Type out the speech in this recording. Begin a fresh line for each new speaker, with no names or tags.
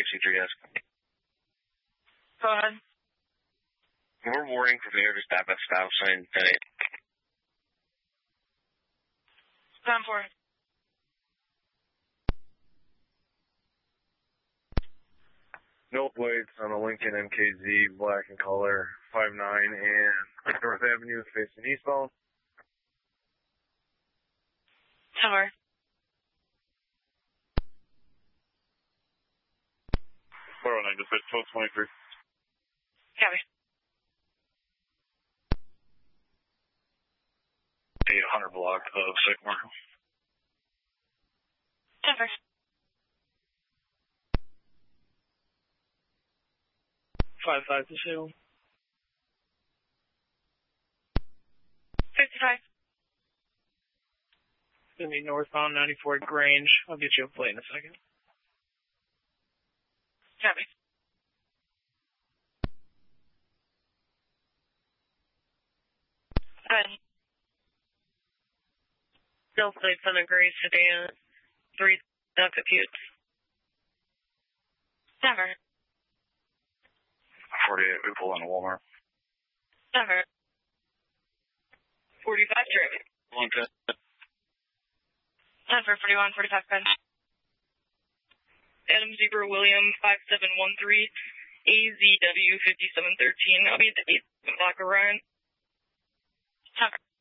C3S.
Go ahead.
We're warning for failure to stop at stop sign 10-8.
10-4.
No plates on a Lincoln MKZ, black in color, 5'9", and North Avenue facing eastbound.
10-4.
409 to 1223.
Copy.
800 block of Sycamore.
10-4.
5-5 to 2.
55.
Gonna be northbound 94 Grange. I'll get you a plate in a second.
Copy. Go ahead. No plates on a gray sedan. 3 Delta Buttes. Never.
48, we pull into Walmart.
Never. 45 traffic.
110.
10 for 41, 45 pen. Adam Zebra William 5713 AZW 5713. I'll be at the 8 o'clock Orion. 10.